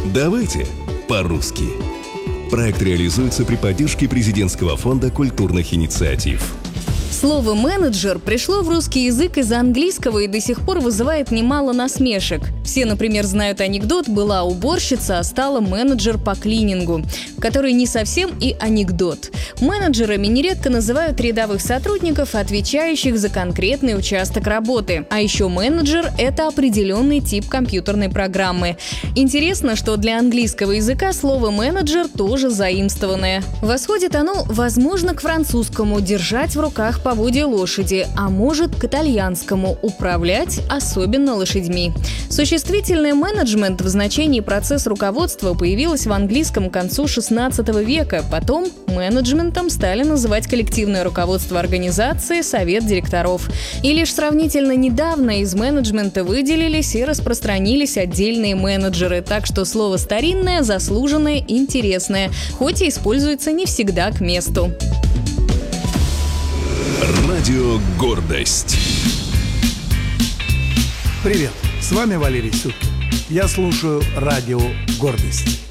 Давайте по-русски. Проект реализуется при поддержке Президентского фонда культурных инициатив. Слово «менеджер» пришло в русский язык из английского и до сих пор вызывает немало насмешек. Все, например, знают анекдот «была уборщица, а стала менеджер по клинингу», который не совсем и анекдот. Менеджерами нередко называют рядовых сотрудников, отвечающих за конкретный участок работы. А еще менеджер – это определенный тип компьютерной программы. Интересно, что для английского языка слово «менеджер» тоже заимствованное. Восходит оно, возможно, к французскому «держать в руках поводья лошади», а может к итальянскому «управлять, особенно лошадьми». Существительное «менеджмент» в значении процесс руководства появилось в английском к концу XVI века. Потом менеджментом стали называть коллективное руководство организации, совет директоров. И лишь сравнительно недавно из менеджмента выделились и распространились отдельные менеджеры. Так что слово старинное, заслуженное, интересное, хоть и используется не всегда к месту. Радио «Гордость». Привет, с вами Валерий Сюткин. Я слушаю радио «Гордость».